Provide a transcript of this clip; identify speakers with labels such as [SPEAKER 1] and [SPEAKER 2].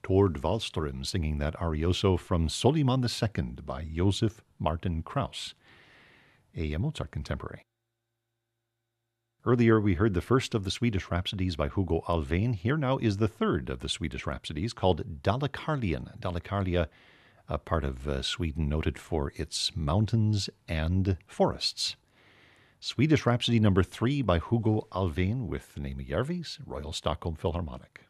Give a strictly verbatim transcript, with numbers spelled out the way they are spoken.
[SPEAKER 1] Tord Wallström singing that arioso from Soliman the Second by Joseph Martin Krauss, a Mozart contemporary. Earlier, we heard the first of the Swedish Rhapsodies by Hugo Alfvén. Here now is the third of the Swedish Rhapsodies, called Dalecarlian. Dalecarlia, a part of uh, Sweden noted for its mountains and forests. Swedish Rhapsody number three by Hugo Alfvén with Nemi Järvis, Royal Stockholm Philharmonic.